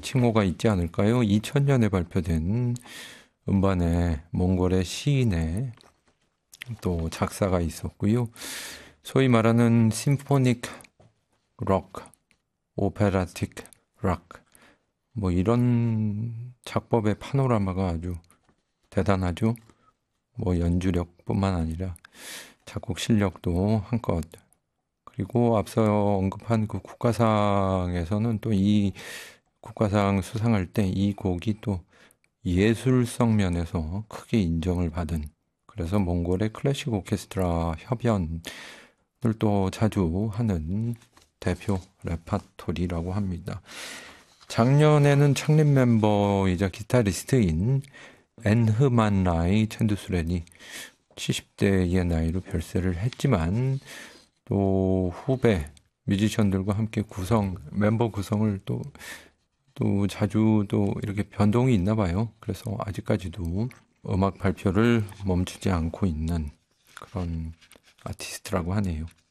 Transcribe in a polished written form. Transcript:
칭호가 있지 않을까요? 2000년에 발표된 음반에 몽골의 시인의 또 작사가 있었고요. 소위 말하는 심포닉 록, 오페라틱 록, 뭐 이런 작법의 파노라마가 아주 대단하죠. 뭐 연주력뿐만 아니라 작곡 실력도 한껏. 그리고 앞서 언급한 그 국가상에서는 또 이 국가상 수상할 때 이 곡이 또 예술성 면에서 크게 인정을 받은, 그래서 몽골의 클래식 오케스트라 협연을 또 자주 하는 대표 레파토리라고 합니다. 작년에는 창립 멤버이자 기타리스트인 엔흐만라이 챈두스렌이 70대의 나이로 별세를 했지만 또 후배 뮤지션들과 함께 멤버 구성을 또 자주 또 이렇게 변동이 있나 봐요. 그래서 아직까지도 음악 발표를 멈추지 않고 있는 그런 아티스트라고 하네요.